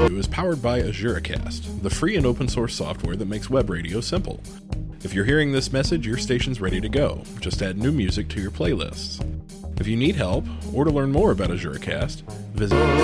is powered by AzureCast, the free and open source software that makes web radio simple. If you're hearing this message, your station's ready to go. Just add new music to your playlists. If you need help, or to learn more about AzureCast, visit